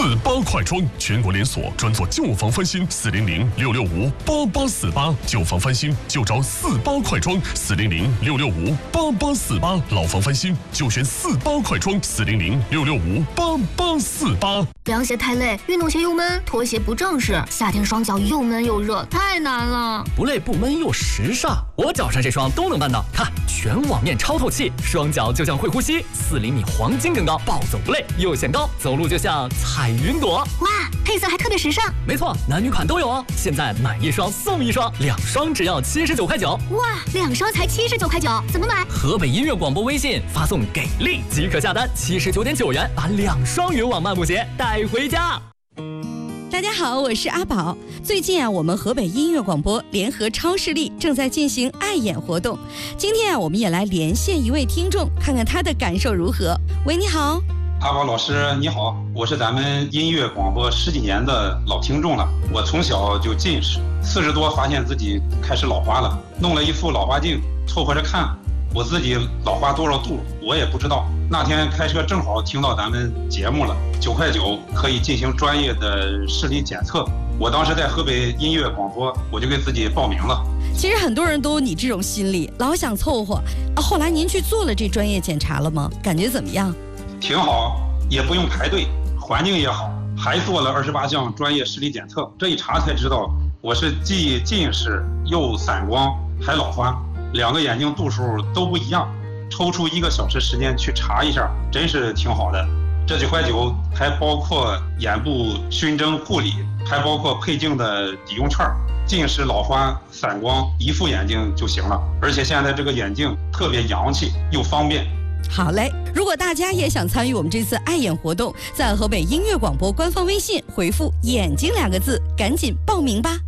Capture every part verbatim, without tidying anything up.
四八快装，全国连锁，专做旧房翻新。四零零六六五八八四八，旧房翻新就找四八快装。四零零六六五八八四八，老房翻新就选四八快装。四零零六六五八八四八。 凉鞋太累，运动鞋又闷，拖鞋不正式，夏天双脚又闷又热，太难了。 不累不闷又时尚，我脚上这双都能办到。看，全网面超透气，双脚就像会呼吸，四厘米黄金更高，暴走不累，又显高，走路就像踩云朵。 哇，配色还特别时尚。 没错，男女款都有哦。现在买一双送一双，两双只要七十九块九。 哇，两双才七十九块九，怎么买？ 河北音乐广播微信发送“给力”即可下单，七十九点九元把两双云网漫步鞋带回家。 大家好，我是阿宝。最近啊，我们河北音乐广播联合超视力正在进行爱眼活动。今天啊，我们也来连线一位听众，看看他的感受如何。喂，你好。 阿宝老师你好，我是咱们音乐广播十几年的老听众了。我从小就近视，四十多发现自己开始老花了，弄了一副老花镜凑合着看，我自己老花多少度我也不知道。那天开车正好听到咱们节目了，九块九可以进行专业的视力检测。我当时在河北音乐广播，我就给自己报名了。 其实很多人都有你这种心理，老想凑合啊。后来您去做了这专业检查了吗？感觉怎么样？ 挺好，也不用排队，环境也好，还做了二十八项专业视力检测。这一查才知道，我是既近视又散光还老花，两个眼睛度数都不一样。抽出一个小时时间去查一下，真是挺好的。这九块九还包括眼部熏蒸护理，还包括配镜的抵用券。近视、老花、散光，一副眼镜就行了。而且现在这个眼镜特别洋气又方便。 好嘞，如果大家也想参与我们这次爱眼活动，在河北音乐广播官方微信回复眼睛两个字，赶紧报名吧。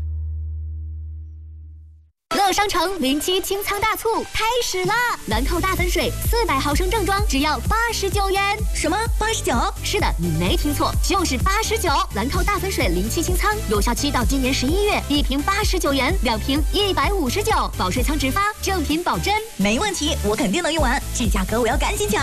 乐商城零七清仓大促开始啦！兰蔻大粉水四百毫升正装只要八十九元。什么？八十九？是的，你没听错，就是八十九。兰蔻大粉水零七清仓，有效期到今年十一月，一瓶八十九元，两瓶一百五十九，保税仓直发，正品保真。 没问题，我肯定能用完，这价格我要赶紧抢。